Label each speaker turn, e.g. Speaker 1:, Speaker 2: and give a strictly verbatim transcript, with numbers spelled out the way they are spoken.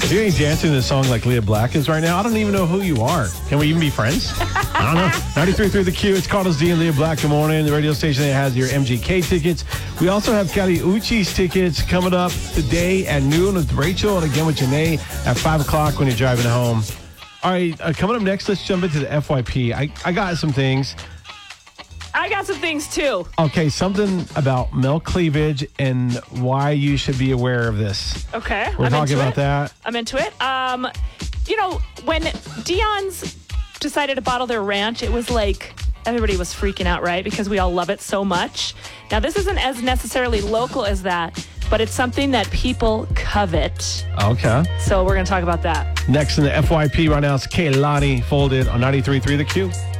Speaker 1: If you ain't dancing to a song like Leah Black is right now, I don't even know who you are. Can we even be friends? I don't know. ninety-three point three The Q. It's Carlos D and Leah Black. Good morning. The radio station that has your M G K tickets. We also have Kali Uchis tickets coming up today at noon with Rachel and again with Janae at five o'clock when you're driving home. All right, uh, coming up next, let's jump into the F Y P. I, I got some things.
Speaker 2: I got some things, too.
Speaker 1: Okay, something about male cleavage and why you should be aware of this.
Speaker 2: Okay.
Speaker 1: We're
Speaker 2: I'm
Speaker 1: talking about
Speaker 2: it.
Speaker 1: that.
Speaker 2: I'm into it. Um, you know, when Dion's decided to bottle their ranch, it was like everybody was freaking out, right? Because we all love it so much. Now, this isn't as necessarily local as that, but it's something that people covet.
Speaker 1: Okay.
Speaker 2: So we're going to talk about that.
Speaker 1: Next in the F Y P right now, it's Kehlani Folded on ninety-three point three The Q.